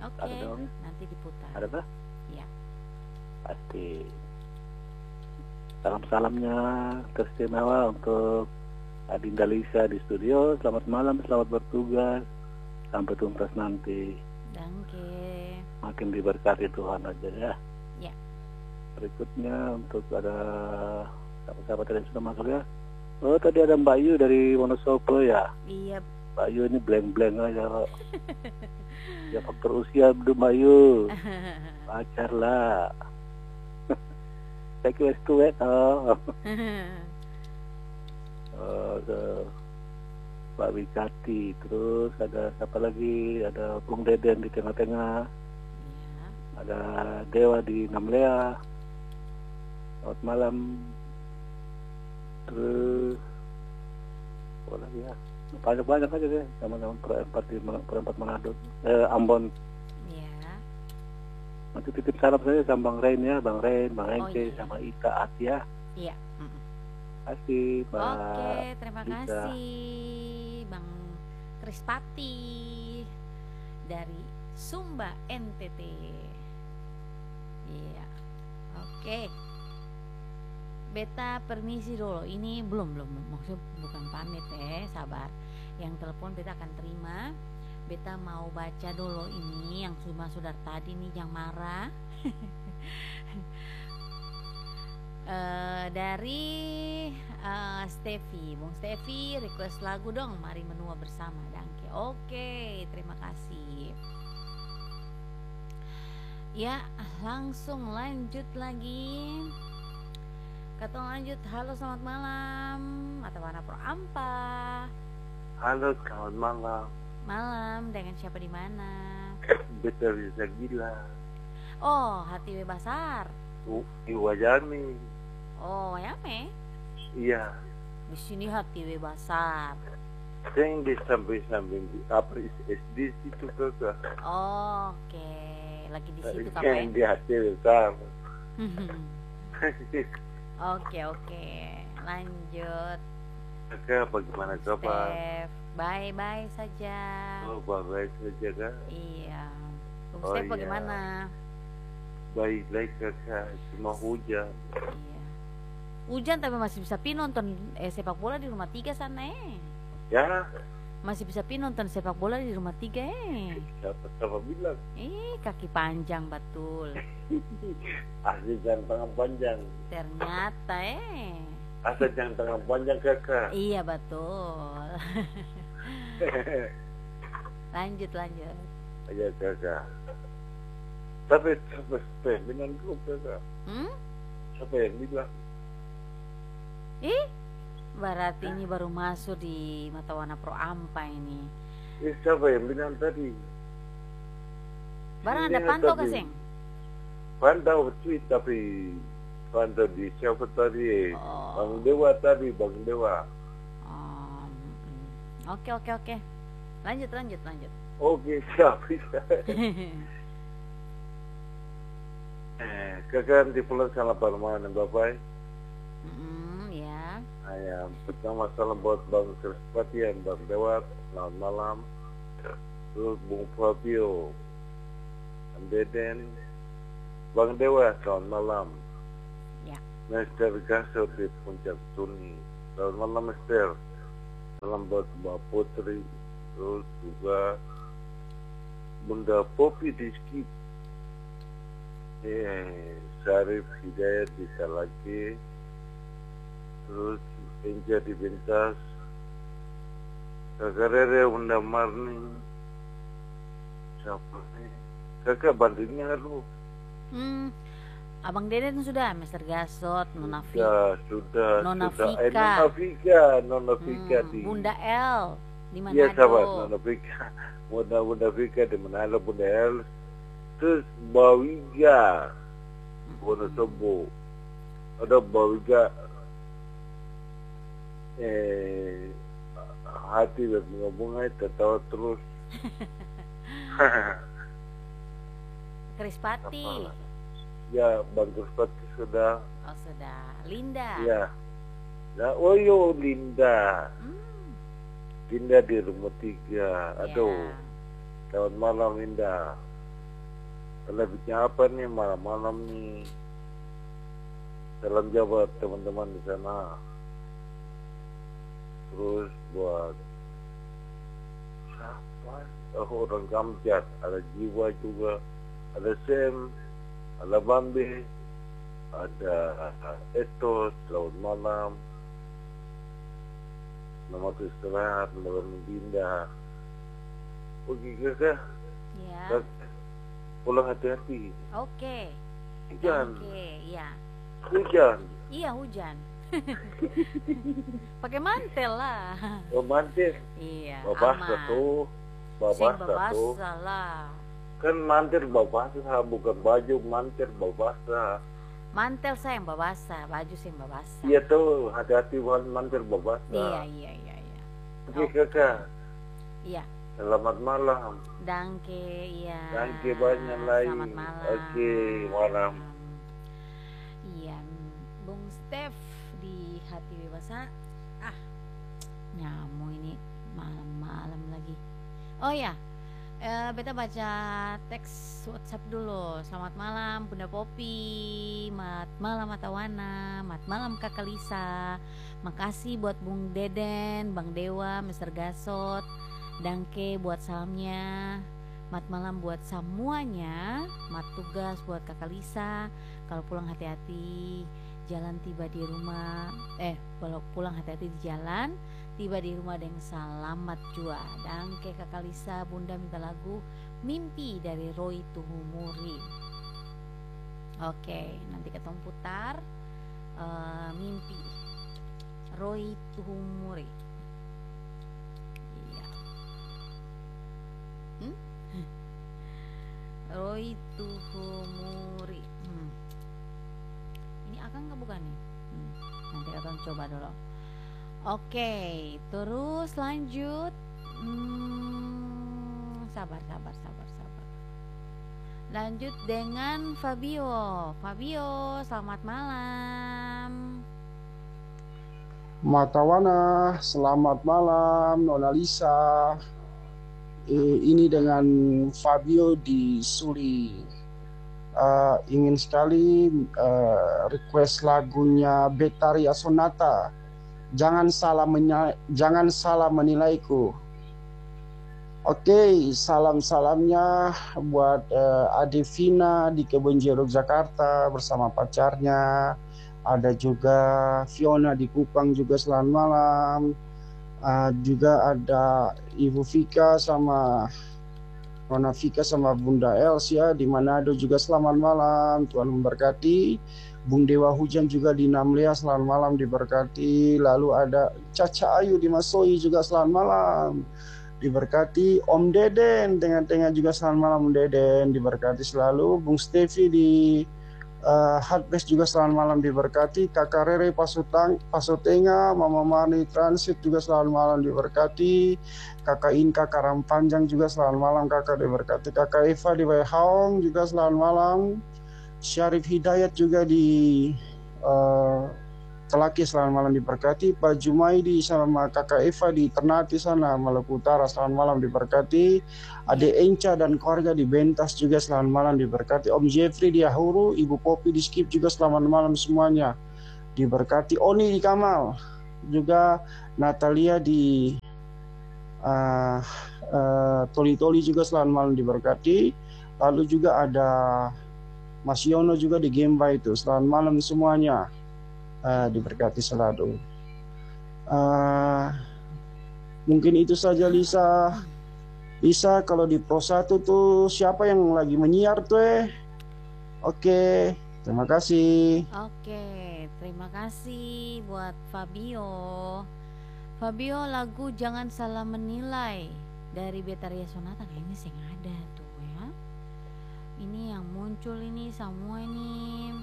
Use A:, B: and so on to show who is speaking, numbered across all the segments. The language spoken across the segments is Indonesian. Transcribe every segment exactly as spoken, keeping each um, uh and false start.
A: Oke,
B: Ada dong.
A: nanti diputar.
B: Ada tak?
A: Ya.
B: Pasti. Salam-salamnya teristimewa untuk Adinda Lisa di studio. Selamat malam, selamat bertugas. Sampai tuntas nanti.
A: Danke.
B: Makin diberkati Tuhan aja ya.
A: Ya.
B: Berikutnya untuk ada sahabat-sahabat yang sudah masuk ya. Oh tadi ada Mbak Yu dari Wonosobo ya.
A: Iya.
B: Mbak Yu ini blank-blank aja kok. Ya faktor usia belum Mbak Yu. Pacar lah. Saya kira tua toh. Oh, ke Mbak Wikati, terus ada siapa lagi? Ada Bung Deden di tengah-tengah.
A: Ya.
B: Ada Dewa di Namlea. Selamat malam. Terus apa lagi ya? Banyak-banyak aja deh, teman-teman perempat di perempat Manado, eh, Ambon.
A: Ya.
B: Nanti titip salam saya sama Bang Rain ya, Bang Rain, Bang
A: Oh,
B: Engke,
A: iya.
B: sama Ika Atia.
A: Iya. Mm-mm.
B: Kasih, Mbak.
A: Oke, terima
B: Lisa.
A: kasih Bang Krispati dari Sumba N T T. Iya. Oke. Beta permisi dulu. Ini belum belum maksud bukan pamit ya, sabar. Yang telepon beta akan terima. Beta mau baca dulu ini yang cuma sudah tadi nih yang marah. Uh, dari uh, Stevi, Bung Stevi request lagu dong, mari menua bersama Dangke. Oke, terima kasih. Ya, langsung lanjut lagi. Kata lanjut, halo selamat malam. Atau mana Pro Ampa?
C: Halo, selamat malam.
A: Malam, dengan siapa di mana?
C: Beta bisa bilang.
A: Oh, Hati Basar.
C: Oh, Iwajami.
A: Oh, Yame.
C: Iya.
A: Di sini Hati Basar.
C: Saya di samping-samping di apa S D situ kakak.
A: Oh, oke, okay. Lagi di situ
C: Yang
A: kapan?
C: di hati besar.
A: Oke oke, lanjut.
C: Kakak, bagaimana kabar?
A: Steph, bye-bye saja.
C: Oh, baik saja kak.
A: Iya. Bung
C: Oh,
A: Steph
C: iya.
A: bagaimana?
C: Baik-baik kakak, cuma hujan.
A: Iya. Hujan tapi masih bisa pi nonton eh, sepak bola di rumah tiga sana eh.
C: Ya,
A: Masih bisa pi nonton sepak bola di rumah tiga eh.
C: siapa-siapa bilang.
A: Eh, kaki panjang betul.
C: Asli jangan tangan panjang.
A: Ternyata eh.
C: Asli jangan tangan panjang kakak.
A: Iya betul. Lanjut lanjut.
C: Iya kakak. Tapi siapa siapa yang bilang dulu kakak?
A: Hmm?
C: Siapa yang bilang?
A: Ih, berarti ini baru masuk di Matawana Pro Ampa ini.
C: Eh, siapa yang bilang tadi?
A: Barang
C: Ini
A: ada pantau
C: tadi.
A: kaseng?
C: Pantau tweet tapi pantau di siapa tadi?
A: Oh.
C: Bang Dewa tadi, Bang Dewa.
A: Oh, mm. Oke oke oke. Lanjut lanjut lanjut.
C: Oke, siap bisa. eh, kakak di pulau salam permanen Bapak.
A: Mm, ya.
C: Ayam pertama salam buat Bang Krispatian, Bang Dewa, selamat malam. Terus Bung Fabio, Bang Deden, Bang Dewa, selamat malam.
A: Ya.
C: Mister Gasol di Puncak Tuni, selamat malam Mister. Salam buat Mbak Putri, terus juga Bunda Popi di Skip, eh, Syarif Hidayat di Salaki, terus Enja di Bintas, Kakak Rere Bunda Marni, siapa nih? Kakak bandingnya lu.
A: Hmm. Abang Deden sudah, Mister Gasot, Nona Fi-
C: Ya, sudah,
A: Nona
C: sudah. Eh,
A: Fika.
C: Nona Fika, Nona Fika
A: Hmm,
C: di
A: Bunda L di Manado.
C: Iya sahabat, Nona Fika. Bunda Bunda Fika di Manado, Bunda El. Terus Bawiga, Wonosobo. Ada Bawiga. Eh, hati berbunga-bunga, tertawa terus.
A: Krispati.
C: Apa? Ya, Bang Krispati sudah.
A: Oh sudah. Linda.
C: Ya. Nah, oh yo Linda.
A: Hmm.
C: Linda di rumah tiga. Aduh.
A: Ya.
C: Selamat malam Linda. Ada bikin apa nih malam-malam nih? Salam jabat teman-teman di sana. Terus buat siapa? Oh, orang Kamjat, ada Jiwa juga, ada Sam, ada Bambi, ada Etos, selamat malam. Selamat istirahat, malam Dinda. Oke kakak,
A: Ya.
C: kakak pulang hati-hati.
A: Oke.
C: Hujan,
A: Oke, iya.
C: hujan.
A: Iya, hujan. Pakai mantel lah.
C: Oh, mantel.
A: Iya,
C: Babasa
A: aman.
C: tuh,
A: Sing
C: babasa tuh.
A: babasa lah.
C: Kan mantel babasa, bukan baju mantel babasa.
A: Mantel saya yang babasa, baju saya yang babasa.
C: Iya tuh, hati-hati buat mantel babasa.
A: Iya, iya, iya, iya.
C: Oke kakak,
A: Iya.
C: selamat malam.
A: Danke, iya.
C: Danke banyak lagi.
A: Selamat malam.
C: Oke, malam.
A: Iya, Bung Steph di Hati Bebasa. Ah, nyamuk ini malam-malam lagi. Oh ya, eh, beta baca teks WhatsApp dulu. Selamat malam Bunda Popi, mat malam Atawana, mat malam Kakak Lisa. Makasih buat Bung Deden, Bang Dewa, mister Gasot. Danke buat salamnya. Mat malam buat semuanya. Mat tugas buat Kakak Lisa. Kalau pulang hati-hati, jalan tiba di rumah. Eh, kalau pulang hati-hati di jalan, tiba di rumah dengan selamat jua. Danke Kakak Lisa. Bunda minta lagu Mimpi dari Roy Tuhumuri. Oke, nanti ketemu putar uh, Mimpi Roy Tuhumuri. Hmm? Roy Tuhumuri. Hmm. Ini akan nggak bukan nih? Hmm. Nanti akan coba dulu. Oke, terus lanjut. Hmm, sabar, sabar, sabar, sabar. Lanjut dengan Fabio. Fabio, selamat malam.
D: Matawana, selamat malam Nona Lisa. Eh, ini dengan Fabio di Suli. Uh, ingin sekali uh, request lagunya Betaria Sonata. Jangan salah menya- jangan salah menilaiku. Oke, okay, salam-salamnya buat uh, Ade Vina di Kebun Jeruk Jakarta bersama pacarnya. Ada juga Fiona di Kupang juga selamat malam. Uh, juga ada Ibu Vika sama Nona Vika sama Bunda Elsia di Manado juga selamat malam. Tuhan memberkati. Bung Dewa Hujan juga di Namlia selamat malam diberkati. Lalu ada Caca Ayu di Masoi juga selamat malam diberkati. Om Deden dengan-dengan juga selamat malam Om Deden diberkati selalu. Bung Stevi di Uh, Hardbase juga selamat malam diberkati. Kakak Rere Pasutang, Pasutenga, Mama Mani Transit juga selamat malam diberkati. Kakak Inka Karampanjang juga selamat malam kakak diberkati. Kakak Eva di Waihaong juga selamat malam. Syarif Hidayat juga di uh, Telaki selamat malam diberkati. Pak Jumaidi sama kakak Eva di Ternate sana Maluku Utara selamat malam diberkati. Ade Enca dan keluarga di Bentas juga selamat malam diberkati. Om Jeffrey di Ahuru, Ibu Popi di Skip juga selamat malam semuanya diberkati. Oni di Kamal juga, Natalia di uh, uh, Toli-Toli juga selamat malam diberkati. Lalu juga ada Mas Yono juga di Gemba itu selamat malam semuanya. Uh, diberkati selalu. Uh, mungkin itu saja Lisa. Lisa, kalau di Pro satu tuh siapa yang lagi menyiar tuh eh? Oke, terima kasih.
A: Oke, terima kasih buat Fabio. Fabio, lagu Jangan Salah Menilai dari Betaria Sonata kayaknya sih ada tuh ya. Ini yang muncul ini semua ini.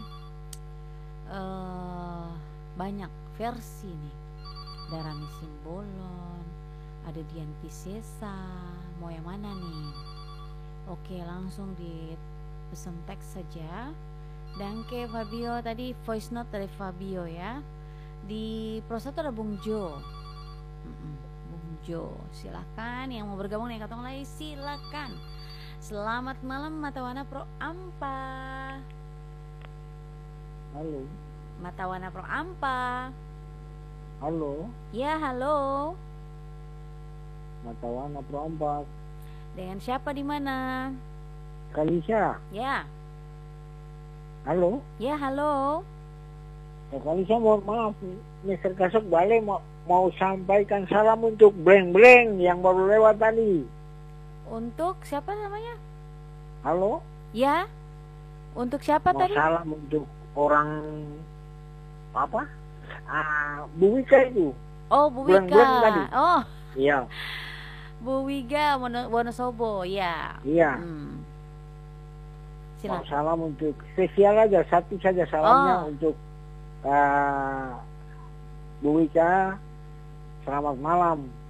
A: Uh, banyak versi nih. Darami Simbolon, ada Dian Piscesa, mau yang mana nih? Oke, langsung di pesan teks saja. Danke Fabio, tadi voice note dari Fabio ya. Di Pro satu ada Bung Jo. Mm-mm, Bung Jo, silakan yang mau bergabung dengan Katong Lai silakan. Selamat malam Matawana Pro Ampa.
E: Halo.
A: Matawana Pro Ampa.
E: Halo.
A: Ya, halo.
E: Matawana Pro Ampa.
A: Dengan siapa di mana?
E: Kalisa.
A: Ya.
E: Halo.
A: Ya, halo.
E: Ya, Kalisa, mohon maaf, mister Kasok Bale mau, mau sampaikan salam untuk Bleng-Bleng yang baru lewat tadi.
A: Untuk siapa namanya?
E: Halo.
A: Ya. Untuk siapa
E: Mau
A: tadi?
E: salam untuk orang apa? Ah, Bu Wika itu.
A: Oh, Bu
E: Bleng-Bleng
A: Wika.
E: tadi.
A: Oh,
E: Iya.
A: Bu Wika Wono- Wonosobo, ya.
E: Iya.
A: Hmm.
E: Mau
A: Silakan.
E: salam untuk spesial aja, satu saja salamnya
A: Oh.
E: untuk uh, Bu Wika. Selamat malam.